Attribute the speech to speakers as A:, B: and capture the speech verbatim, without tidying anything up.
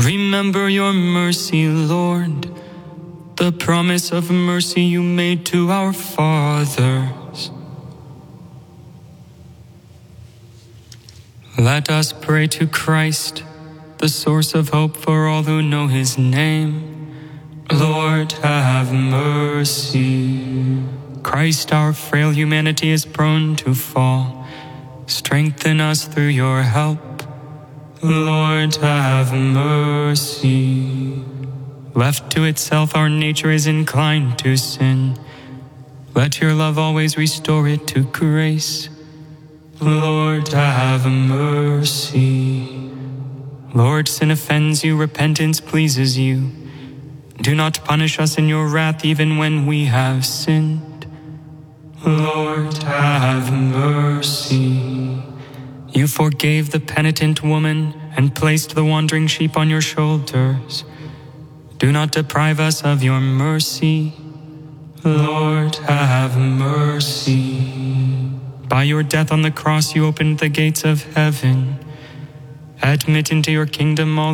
A: Remember your mercy, Lord, the promise of mercy you made to our fathers. Let us pray to Christ, the source of hope for all who know his name. Lord, have mercy. Christ, our frail humanity is prone to fall. Strengthen us through your help. Lord, have mercy. Left to itself, our nature is inclined to sin. Let your love always restore it to grace. Lord, have mercy. Lord, sin offends you, repentance pleases you. Do not punish us in your wrath even when we have sinned. Lord, have mercy. You forgave the penitent woman and placed the wandering sheep on your shoulders. Do not deprive us of your mercy. Lord, have mercy. By your death on the cross, you opened the gates of heaven. Admit into your kingdom all